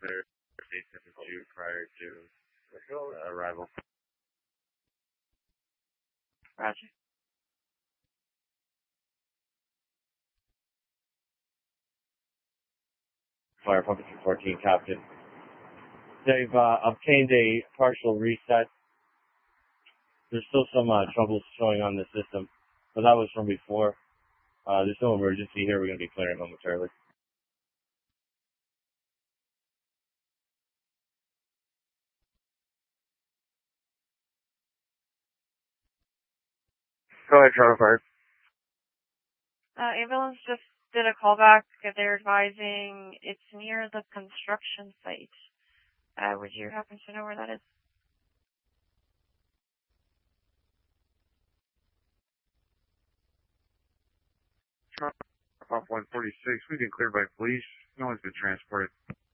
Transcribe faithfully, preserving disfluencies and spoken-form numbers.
clear station two prior to uh, arrival. Roger. Fire Pumpkin two fourteen, Captain. They've uh, obtained a partial reset. There's still some uh, troubles showing on the system, but that was from before. Uh, there's no emergency here. We're going to be clearing momentarily. Go ahead, Charlie Fire. Uh, ambulance just did a callback. They're advising it's near the construction site. Uh, would you happen to know where that is? Off one forty-six, we've been cleared by police. No one's been transported.